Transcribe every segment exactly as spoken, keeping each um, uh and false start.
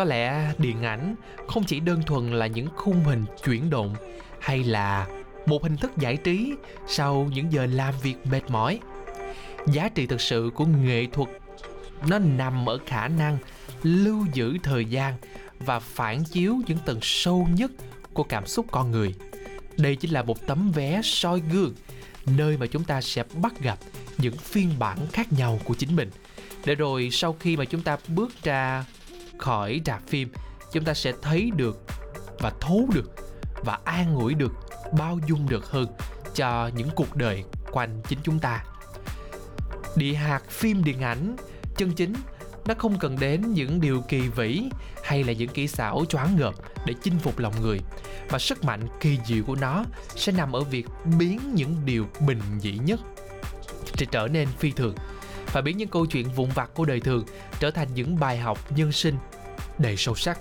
Có lẽ điện ảnh không chỉ đơn thuần là những khung hình chuyển động hay là một hình thức giải trí sau những giờ làm việc mệt mỏi. Giá trị thực sự của nghệ thuật nó nằm ở khả năng lưu giữ thời gian và phản chiếu những tầng sâu nhất của cảm xúc con người. Đây chính là một tấm vé soi gương, nơi mà chúng ta sẽ bắt gặp những phiên bản khác nhau của chính mình. Để rồi sau khi mà chúng ta bước ra khỏi rạp phim, chúng ta sẽ thấy được và thấu được và an ủi được, bao dung được hơn cho những cuộc đời quanh chính chúng ta. Địa hạt phim điện ảnh chân chính nó không cần đến những điều kỳ vĩ hay là những kỹ xảo choáng ngợp để chinh phục lòng người, mà sức mạnh kỳ diệu của nó sẽ nằm ở việc biến những điều bình dị nhất sẽ trở nên phi thường, và biến những câu chuyện vụn vặt của đời thường trở thành những bài học nhân sinh đầy sâu sắc.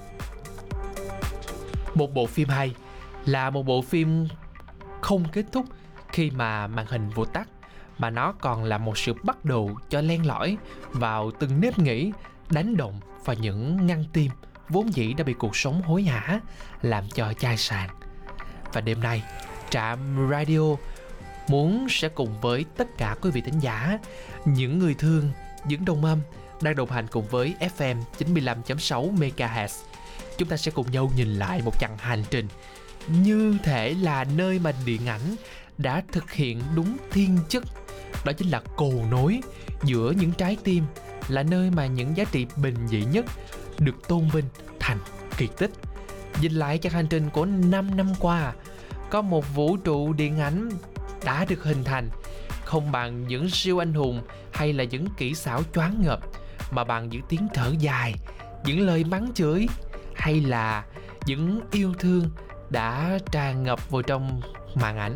Một bộ phim hay là một bộ phim không kết thúc khi mà màn hình vụt tắt, mà nó còn là một sự bắt đầu cho len lỏi vào từng nếp nghĩ, đánh động vào những ngăn tim vốn dĩ đã bị cuộc sống hối hả làm cho chai sàn. Và đêm nay, Trạm Radio muốn sẽ cùng với tất cả quý vị thính giả, những người thương, những đồng âm đang đồng hành cùng với ép em chín mươi lăm chấm sáu MHz, chúng ta sẽ cùng nhau nhìn lại một chặng hành trình như thể là nơi mà điện ảnh đã thực hiện đúng thiên chất. Đó chính là cầu nối giữa những trái tim, là nơi mà những giá trị bình dị nhất được tôn vinh thành kỳ tích. Nhìn lại chặng hành trình của năm năm qua, có một vũ trụ điện ảnh đã được hình thành, không bằng những siêu anh hùng hay là những kỹ xảo choáng ngợp, mà bằng những tiếng thở dài, những lời mắng chửi hay là những yêu thương đã tràn ngập vào trong màn ảnh.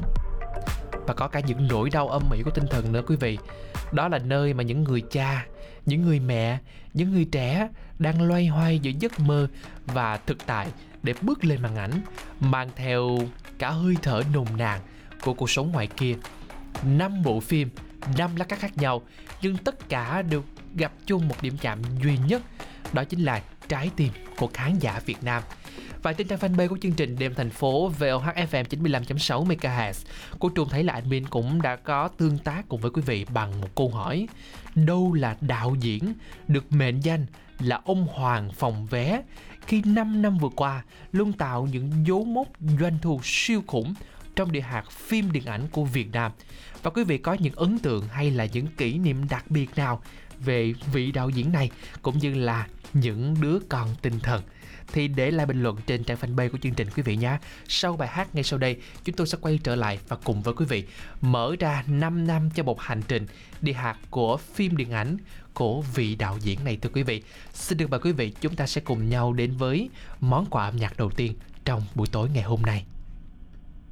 Và có cả những nỗi đau âm ỉ của tinh thần nữa quý vị. Đó là nơi mà những người cha, những người mẹ, những người trẻ đang loay hoay giữa giấc mơ và thực tại để bước lên màn ảnh, mang theo cả hơi thở nồng nàn của cuộc sống ngoài kia. Năm bộ phim, năm lá cắt khác nhau, nhưng tất cả đều gặp chung một điểm chạm duy nhất, đó chính là trái tim của khán giả Việt Nam. Và trên trang fanpage của chương trình Đêm Thành Phố vê o hát ép em chín mươi lăm chấm sáu MHz, cô Trung thấy là admin cũng đã có tương tác cùng với quý vị bằng một câu hỏi: đâu là đạo diễn được mệnh danh là ông hoàng phòng vé, khi năm năm vừa qua luôn tạo những dấu mốc doanh thu siêu khủng trong địa hạt phim điện ảnh của Việt Nam? Và quý vị có những ấn tượng hay là những kỷ niệm đặc biệt nào về vị đạo diễn này, cũng như là những đứa con tinh thần, thì để lại bình luận trên trang fanpage của chương trình quý vị nhé. Sau bài hát ngay sau đây, chúng tôi sẽ quay trở lại và cùng với quý vị mở ra năm năm cho một hành trình đi hạt của phim điện ảnh của vị đạo diễn này thưa quý vị. Xin được mời quý vị, chúng ta sẽ cùng nhau đến với món quà âm nhạc đầu tiên trong buổi tối ngày hôm nay.